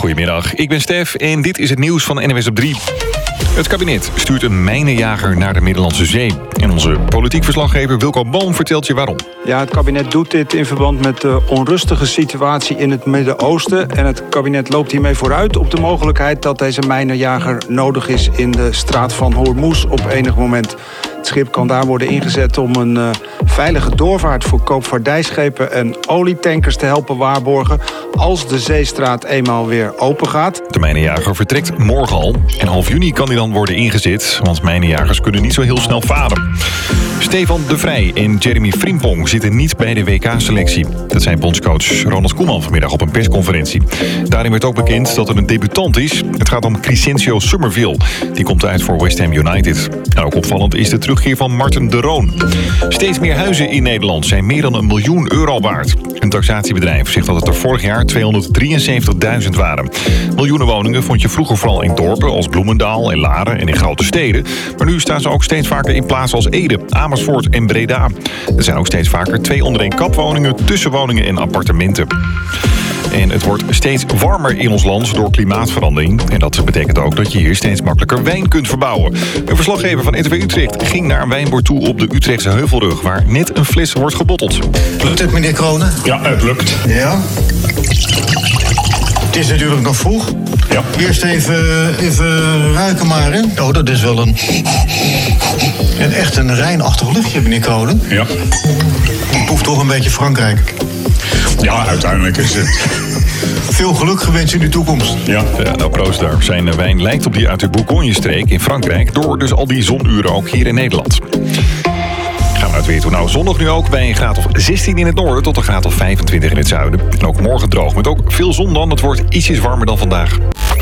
Goedemiddag, ik ben Stef en dit is het nieuws van NWS op 3. Het kabinet stuurt een mijnenjager naar de Middellandse Zee. En onze politiek verslaggever Wilco Boom vertelt je waarom. Ja, het kabinet doet dit in verband met de onrustige situatie in het Midden-Oosten. En het kabinet loopt hiermee vooruit op de mogelijkheid dat deze mijnenjager nodig is in de straat van Hormuz op enig moment. Het schip kan daar worden ingezet om een veilige doorvaart voor koopvaardijschepen en olietankers te helpen waarborgen als de zeestraat eenmaal weer open gaat. De mijnenjager vertrekt morgen al. En half juni kan hij dan worden ingezet, want mijnenjagers kunnen niet zo heel snel varen. Stefan de Vrij en Jeremy Frimpong zitten niet bij de WK-selectie. Dat zei bondscoach Ronald Koeman vanmiddag op een persconferentie. Daarin werd ook bekend dat er een debutant is. Het gaat om Crescencio Summerville. Die komt uit voor West Ham United. En ook opvallend is de terugkeer van Marten de Roon. Steeds meer huizen in Nederland zijn meer dan €1 miljoen waard. Een taxatiebedrijf zegt dat het er vorig jaar 273.000 waren. Miljoenen woningen vond je vroeger vooral in dorpen als Bloemendaal en Laren en in grote steden. Maar nu staan ze ook steeds vaker in plaatsen als Ede, Amersfoort en Breda. Er zijn ook steeds vaker 2 onder 1 kapwoningen, tussenwoningen en appartementen. En het wordt steeds warmer in ons land door klimaatverandering. En dat betekent ook dat je hier steeds makkelijker wijn kunt verbouwen. Een verslaggever van NTV Utrecht ging naar een wijnboord toe op de Utrechtse Heuvelrug, waar net een fles wordt gebotteld. Lukt het, meneer Kronen? Ja, het lukt. Ja? Het is natuurlijk nog vroeg. Ja. Eerst even ruiken maar, hè? Oh, dat is wel een echt een Rijnachtig luchtje, meneer Kronen. Ja. Ik proef toch een beetje Frankrijk. Ja, uiteindelijk is het. Veel geluk gewenst in de toekomst. Ja. Nou, proost daar. Zijn wijn lijkt op die uit de Bourgogne-streek in Frankrijk, door dus al die zonuren ook hier in Nederland. Gaan we naar het weer toe. Nou, zondag nu ook bij een graad of 16 in het noorden tot een graad of 25 in het zuiden. En ook morgen droog met ook veel zon dan. Het wordt ietsjes warmer dan vandaag.